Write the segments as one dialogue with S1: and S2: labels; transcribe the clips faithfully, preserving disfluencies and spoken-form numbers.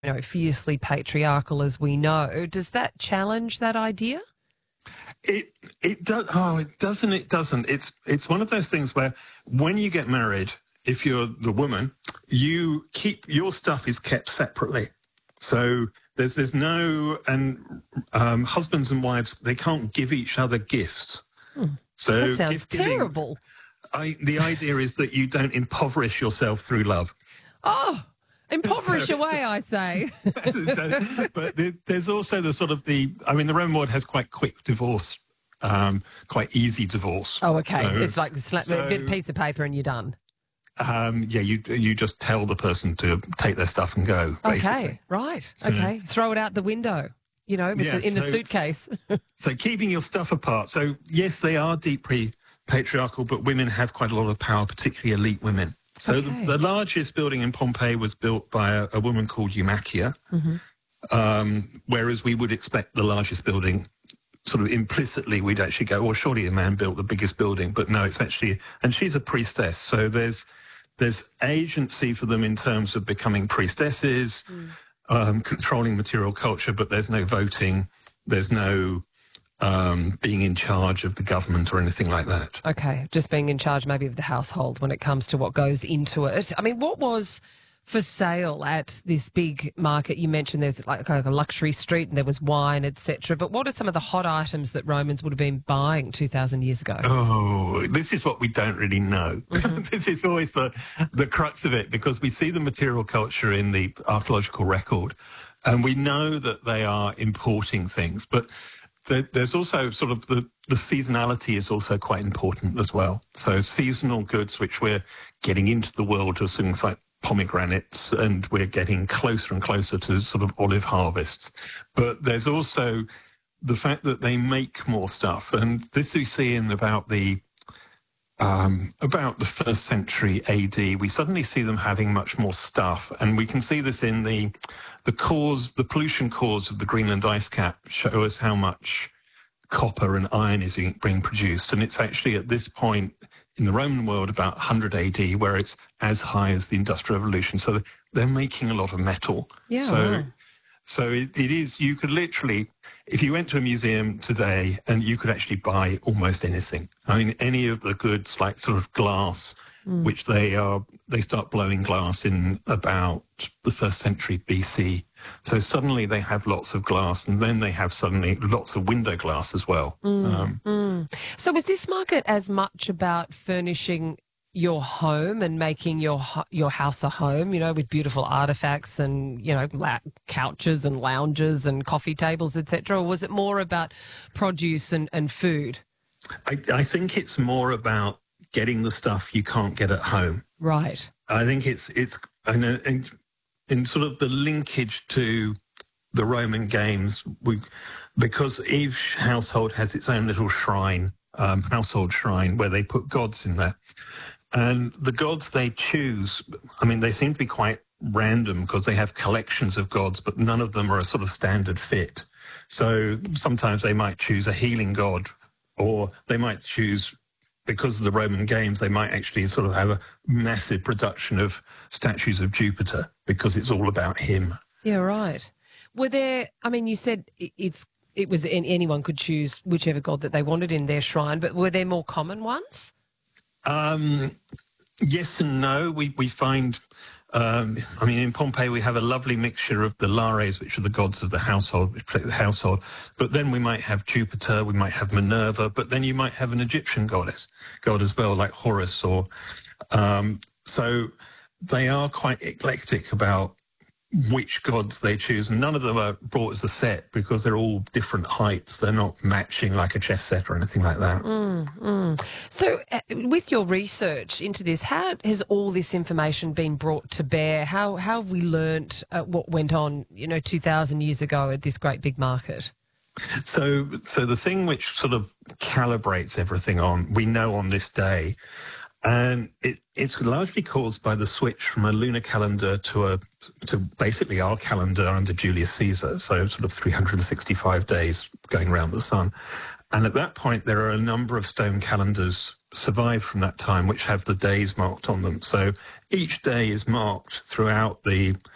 S1: you know, fiercely patriarchal as we know. Does that challenge that idea?
S2: It it does. Oh, it doesn't. It doesn't. It's it's one of those things where when you get married, if you're the woman, you keep your stuff is kept separately. So there's there's no and um, husbands and wives, they can't give each other gifts.
S1: Hmm.
S2: So
S1: that sounds
S2: gift giving,
S1: terrible.
S2: I, the idea is that you don't impoverish yourself through love.
S1: Oh, impoverish
S2: So-
S1: away, I say.
S2: So- but there- there's also the sort of the, I mean, the Roman world has quite quick divorce, um, quite easy divorce.
S1: Oh, okay.
S2: So-
S1: it's like slap
S2: so-
S1: a bit of piece of paper and you're done.
S2: Um, yeah, you you just tell the person to take their stuff and go, basically.
S1: Okay, right.
S2: So-
S1: okay. Throw it out the window, you know, with
S2: Yeah,
S1: the, in the
S2: so-
S1: suitcase.
S2: So keeping your stuff apart. So yes, they are deeply patriarchal, but women have quite a lot of power, particularly elite women. So
S1: Okay.
S2: the, the largest building in Pompeii was built by a, a woman called Eumachia,
S1: Mm-hmm.
S2: um, whereas we would expect the largest building, sort of implicitly, we'd actually go, well, surely a man built the biggest building. But no, it's actually, and she's a priestess. So there's there's agency for them in terms of becoming priestesses,
S1: Mm.
S2: um, controlling material culture, but there's no voting, there's no um, being in charge of the government or anything like that.
S1: Okay, just being in charge maybe of the household when it comes to what goes into it. I mean, what was for sale at this big market? You mentioned there's like a luxury street and there was wine, et cetera. But what are some of the hot items that Romans would have been buying two thousand years ago?
S2: Oh, this is what we don't really know.
S1: Mm-hmm.
S2: This is always the, the crux of it, because we see the material culture in the archaeological record and we know that they are importing things, but there, there's also sort of the, the seasonality is also quite important as well. So seasonal goods, which we're getting into the world of things like pomegranates, and we're getting closer and closer to sort of olive harvests. But there's also the fact that they make more stuff, and this we see in about the um, about the first century A D. We suddenly see them having much more stuff, and we can see this in the the cores, the pollution cores of the Greenland ice cap show us how much copper and iron is being produced, and it's actually at this point in the Roman world about one hundred A D, where it's as high as the Industrial Revolution. So they're making a lot of metal.
S1: Yeah,
S2: So,
S1: wow.
S2: so it, it is, you could literally, if you went to a museum today and you could actually buy almost anything. I mean, any of the goods like sort of glass,
S1: Mm.
S2: which they are, they start blowing glass in about the first century B C. So suddenly they have lots of glass, and then they have suddenly lots of window glass as well.
S1: Mm,
S2: Um,
S1: mm. So was this market as much about furnishing your home and making your ho- your house a home, you know, with beautiful artifacts and, you know, la- couches and lounges and coffee tables, et cetera, or was it more about produce and, and food?
S2: I, I think it's more about getting the stuff you can't get at home.
S1: Right.
S2: I think it's it's I know in, in sort of the linkage to the Roman games, we because each household has its own little shrine, um, household shrine, where they put gods in there, and the gods they choose, I mean, they seem to be quite random because they have collections of gods, but none of them are a sort of standard fit. So sometimes they might choose a healing god, or they might choose, because of the Roman games, they might actually sort of have a massive production of statues of Jupiter because it's all about him.
S1: Yeah, right. Were there, I mean, you said it- it's it was an- anyone could choose whichever god that they wanted in their shrine, but were there more common ones?
S2: Um, yes and no. We, we find, um, I mean, in Pompeii, we have a lovely mixture of the Lares, which are the gods of the household, which protect the household. But then we might have Jupiter, we might have Minerva, but then you might have an Egyptian goddess, god as well, like Horus. Or um, so they are quite eclectic about which gods they choose. And none of them are brought as a set because they're all different heights. They're not matching like a chess set or anything like that.
S1: Mm, mm. So uh, with your research into this, how has all this information been brought to bear? How, how have we learnt uh, what went on, you know, two thousand years ago at this great big market?
S2: So, so the thing which sort of calibrates everything on, we know on this day, and it, it's largely caused by the switch from a lunar calendar to a to basically our calendar under Julius Caesar, so sort of three hundred sixty-five days going around the sun. And at that point, there are a number of stone calendars survived from that time which have the days marked on them. So each day is marked throughout the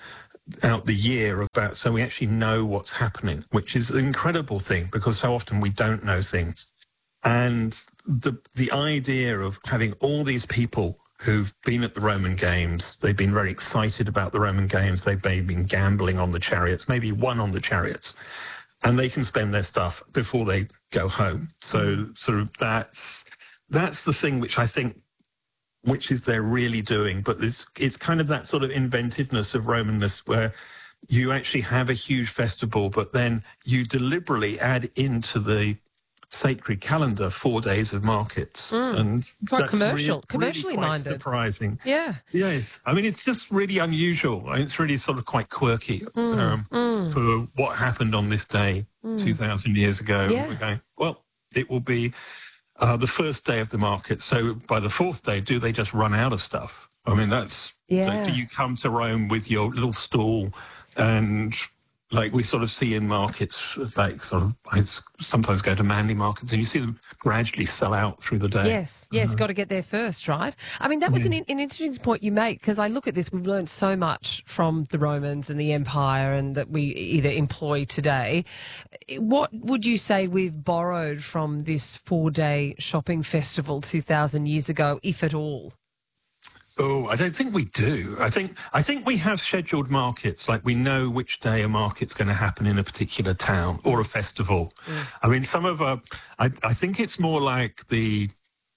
S2: out the year about, so we actually know what's happening, which is an incredible thing because so often we don't know things. And the the idea of having all these people who've been at the Roman Games, they've been very excited about the Roman Games, they've been gambling on the chariots, maybe won on the chariots, and they can spend their stuff before they go home. So sort of that's that's the thing which I think, which is they're really doing. But it's, it's kind of that sort of inventiveness of Romanness where you actually have a huge festival, but then you deliberately add into the sacred calendar four days of markets.
S1: Mm.
S2: And
S1: quite
S2: that's
S1: commercial,
S2: really,
S1: commercially
S2: really quite
S1: minded.
S2: surprising.
S1: Yeah.
S2: Yes. I mean, it's just really unusual. It's really sort of quite quirky
S1: Mm.
S2: um,
S1: Mm.
S2: for what happened on this day
S1: Mm.
S2: two thousand years ago.
S1: Yeah.
S2: We're going, well, it will be uh, the first day of the market. So by the fourth day, do they just run out of stuff? I mean, that's,
S1: Yeah.
S2: do you come to Rome with your little stall and like we sort of see in markets, like sort of, I sometimes go to Manly markets and you see them gradually sell out through the day.
S1: Yes, yes,
S2: Uh,
S1: got to get there first, right? I mean, that was
S2: yeah.
S1: an, an interesting point you make because I look at this, we've learned so much from the Romans and the empire and that we either employ today. What would you say we've borrowed from this four-day shopping festival two thousand years ago, if at all?
S2: Oh, I don't think we do. I think I think we have scheduled markets, like we know which day a market's going to happen in a particular town or a festival.
S1: Mm.
S2: I mean, some of our, I, I think it's more like the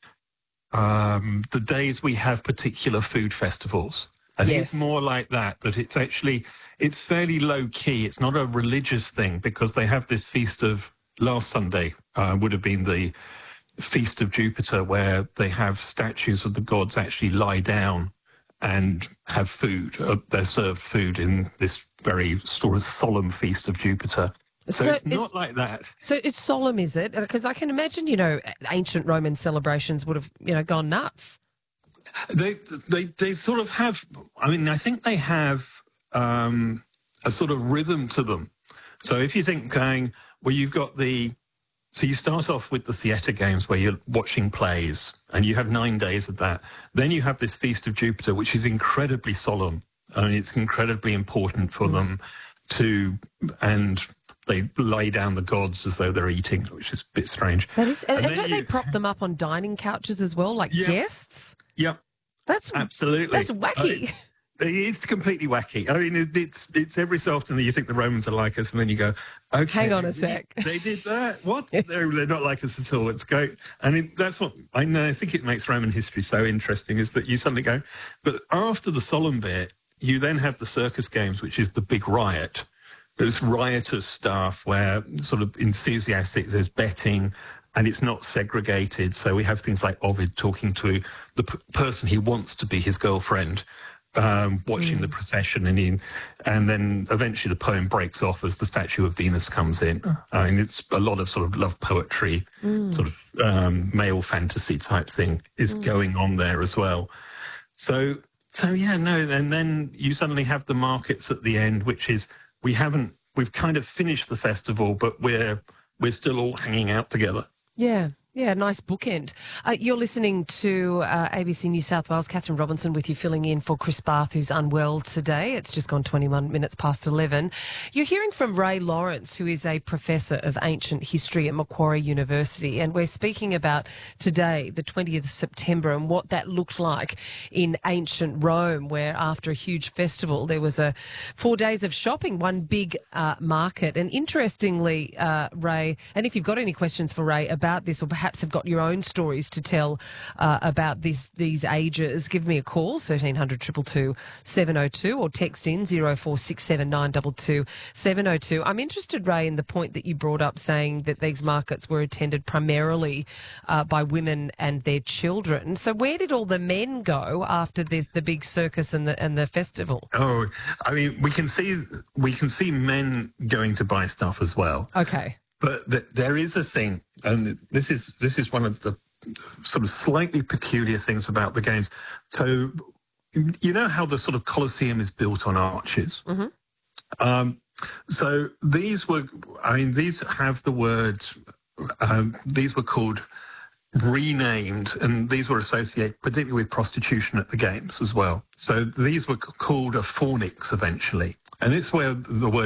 S2: um, the days we have particular food festivals. I think
S1: Yes.
S2: it's more like that, that it's actually, it's fairly low key. It's not a religious thing because they have this feast of, last Sunday uh, would have been the Feast of Jupiter, where they have statues of the gods actually lie down and have food. Uh, they're served food in this very sort of solemn Feast of Jupiter. So,
S1: So
S2: it's
S1: is-
S2: not like that.
S1: So it's solemn, is it? Because I can imagine, you know, ancient Roman celebrations would have, you know, gone nuts.
S2: They they they sort of have. I mean, I think they have um, a sort of rhythm to them. So if you think going, well, you've got the. So you start off with the theatre games where you're watching plays and you have nine days of that. Then you have this Feast of Jupiter, which is incredibly solemn. I mean, it's incredibly important for mm. them to, and they lay down the gods as though they're eating, which is a bit strange.
S1: That is, and,
S2: And
S1: and don't
S2: then
S1: they
S2: you-
S1: prop them up on dining couches as well, like
S2: Yeah.
S1: guests?
S2: Yep,
S1: That's
S2: absolutely.
S1: that's wacky.
S2: I- It's completely wacky. I mean, it, it's it's every so often that you think the Romans are like us, and then you go, okay,
S1: Hang on a
S2: they-
S1: sec.
S2: they did that. What? they're, they're not like us at all. It's great, and it, that's what I know. I think it makes Roman history so interesting is that you suddenly go, but after the solemn bit, you then have the circus games, which is the big riot. There's riotous stuff where sort of enthusiastic. There's betting. And it's not segregated. So we have things like Ovid talking to the p- person he wants to be his girlfriend, um, watching
S1: Mm.
S2: the procession, and he, and then eventually the poem breaks off as the statue of Venus comes in. I mean, it's a lot of sort of love poetry,
S1: Mm.
S2: sort of um, male fantasy type thing is
S1: Mm.
S2: going on there as well. So, so yeah, no, and then you suddenly have the markets at the end, which is we haven't, we've kind of finished the festival, but we're we're still all hanging out together.
S1: Yeah. Yeah, nice bookend. Uh, you're listening to uh, A B C New South Wales. Catherine Robinson with you, filling in for Chris Barth, who's unwell today. It's just gone twenty-one minutes past eleven. You're hearing from Ray Lawrence, who is a professor of ancient history at Macquarie University, and we're speaking about today, the twentieth of September, and what that looked like in ancient Rome, where after a huge festival, there was a four days of shopping, one big uh, market. And interestingly, uh, Ray, and if you've got any questions for Ray about this, or perhaps have got your own stories to tell uh, about this, these ages, give me a call, thirteen hundred, two two two, seven oh two, or text in zero four six seven, nine two two, seven oh two. I'm interested, Ray, in the point that you brought up, saying that these markets were attended primarily uh, by women and their children. So where did all the men go after the, the big circus and the, and the festival?
S2: Oh, I mean, we can see we can see men going to buy stuff as well.
S1: Okay.
S2: But th- there is a thing, and this is this is one of the sort of slightly peculiar things about the games. So, you know how the sort of Colosseum is built on arches?
S1: Mm-hmm.
S2: Um, so these were, I mean, these have the words, um, these were called renamed, and these were associated particularly with prostitution at the games as well. So these were called a fornix eventually. And it's where the word